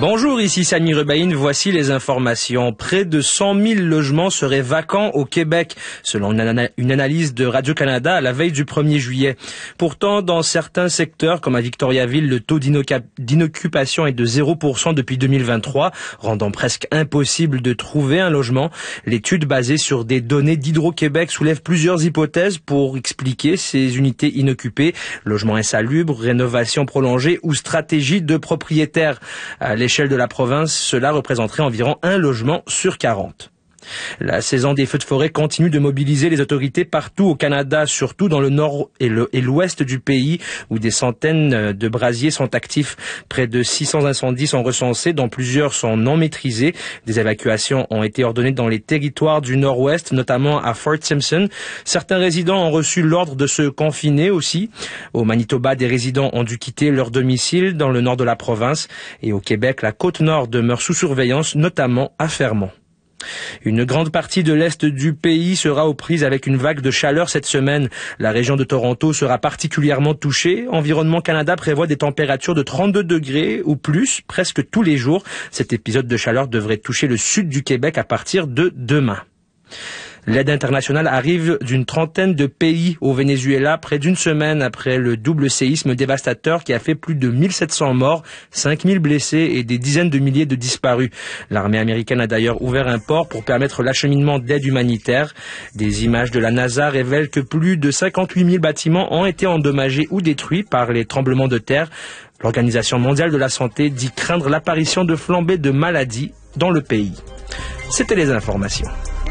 Bonjour, ici Samy Rebaïn, voici les informations. Près de 100 000 logements seraient vacants au Québec, selon une analyse de Radio-Canada à la veille du 1er juillet. Pourtant, dans certains secteurs, comme à Victoriaville, le taux d'inoccupation est de 0% depuis 2023, rendant presque impossible de trouver un logement. L'étude basée sur des données d'Hydro-Québec soulève plusieurs hypothèses pour expliquer ces unités inoccupées, logements insalubres, rénovation prolongée ou stratégie de propriétaires. À l'échelle de la province, cela représenterait environ un logement sur 40. La saison des feux de forêt continue de mobiliser les autorités partout au Canada, surtout dans le nord et l'ouest du pays, où des centaines de brasiers sont actifs. Près de 600 incendies sont recensés, dont plusieurs sont non maîtrisés. Des évacuations ont été ordonnées dans les territoires du nord-ouest, notamment à Fort Simpson. Certains résidents ont reçu l'ordre de se confiner aussi. Au Manitoba, des résidents ont dû quitter leur domicile dans le nord de la province. Et au Québec, la côte nord demeure sous surveillance, notamment à Fermont. Une grande partie de l'Est du pays sera aux prises avec une vague de chaleur cette semaine. La région de Toronto sera particulièrement touchée. Environnement Canada prévoit des températures de 32 degrés ou plus presque tous les jours. Cet épisode de chaleur devrait toucher le sud du Québec à partir de demain. L'aide internationale arrive d'une trentaine de pays au Venezuela près d'une semaine après le double séisme dévastateur qui a fait plus de 1700 morts, 5000 blessés et des dizaines de milliers de disparus. L'armée américaine a d'ailleurs ouvert un port pour permettre l'acheminement d'aide humanitaire. Des images de la NASA révèlent que plus de 58 000 bâtiments ont été endommagés ou détruits par les tremblements de terre. L'Organisation mondiale de la santé dit craindre l'apparition de flambées de maladies dans le pays. C'était les informations.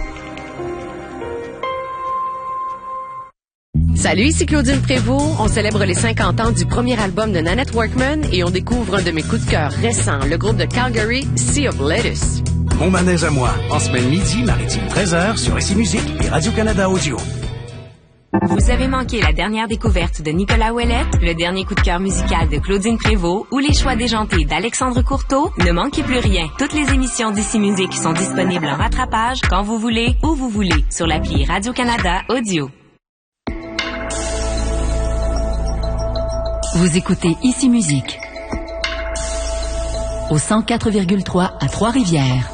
Salut, ici Claudine Prévost. On célèbre les 50 ans du premier album de Nanette Workman et on découvre un de mes coups de cœur récents, le groupe de Calgary, Sea of Lettuce. Mon manège à moi, en semaine midi, maritime 13h, sur SC Musique et Radio-Canada Audio. Vous avez manqué la dernière découverte de Nicolas Ouellet, le dernier coup de cœur musical de Claudine Prévost ou les choix déjantés d'Alexandre Courteau? Ne manquez plus rien. Toutes les émissions d'Ici Musique sont disponibles en rattrapage quand vous voulez, où vous voulez, sur l'appli Radio-Canada Audio. Vous écoutez Ici Musique au 104,3 à Trois-Rivières.